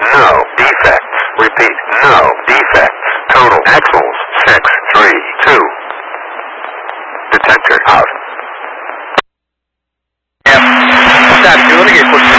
No defects. Repeat, no defects. Total axles, 632. Detector out. Yep. Stop, you're gonna get quick